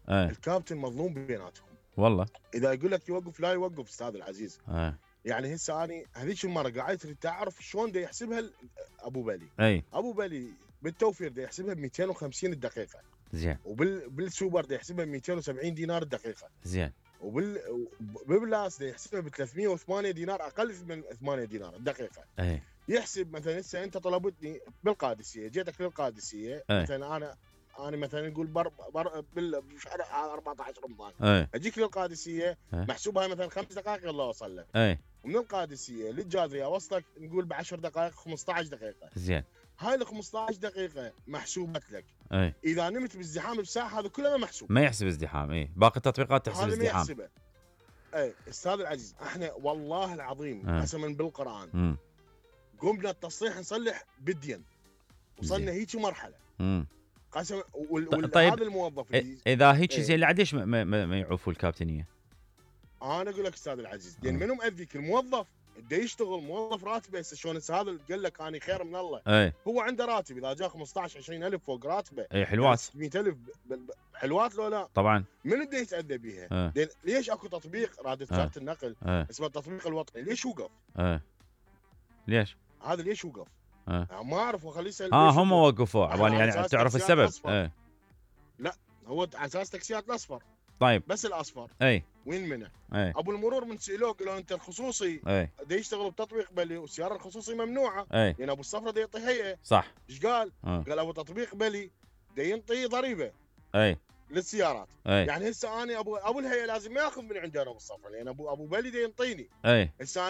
الكابتن مظلوم بيناتهم والله. اذا يقول لك يوقف لا يوقف استاذ العزيز. اي يعني هسه اني هذيك المره قاعد تريد تعرف شلون دا يحسبها ابو بلي. اي ابو بلي بالتوفير دا يحسبها ب 250 الدقيقه، زين وبالسوبر دا يحسبها ب 270 دينار الدقيقه، زين وبالبلاس دا يحسبها ب 308 دينار، اقل من 8 دينار الدقيقه. اي يحسب مثلا هسه انت طلبتني بالقادسيه، جيتك للقادسيه مثلا انا مثلا نقول بالشهر 14 رمضان اجيك للقادسيه محسوبها مثلا 5 دقائق يلا اوصل لك. ومن القادسيه للجاذريه اوصلك نقول ب 10 دقائق 15 دقيقه. زين هاي ال 15 دقيقه محسوبت لك. اي اذا نمت بالزحام بساعه هذا كله ما محسوب، ما يحسب ازدحام. باقي التطبيقات تحسب هذا ما ازدحام. يحسبه. استاذ العزيز احنا والله العظيم قسما بالقران قمنا التصليح نصلح بديا، وصلنا هيك مرحله قسم. طيب هذا الموظف اذا هيك زين ليش ما يعوفوا الكابتنيه؟ انا اقول لك استاذ العزيز، لان منو مأذيك؟ الموظف بده يشتغل، موظف راتبه هسه شلون هسه هذا قال لك انا خير من الله. هو عنده راتب اذا جاء 15 20,000 فوق راتبه حلوات 600,000 حلوات لو لا؟ طبعا. من بده يتأذى بيها؟ ليش اكو تطبيق رادة وزارة النقل اسمه التطبيق الوطني، ليش وقف؟ ليش؟ هذا ليش وقف؟ ما اعرف، خليه يسال. هم وقفوه عبالي يعني تعرف السبب. لا هو على اساس تاكسيات الاصفر. طيب بس الاصفر وين منه؟ ابو المرور من سالوه قالوا انت الخصوصي دا يشتغل بتطبيق بلي والسياره الخصوصي ممنوعه، يعني ابو الصفرة دا يعطي هيئه. صح. ايش قال؟ قال ابو تطبيق بلي دا ينطي ضريبه للسيارات. يعني هسه انا ابو الهيئه لازم ما ياخذ من عندنا ابو الصفرة، لان ابو بلي دا ينطيني. هسه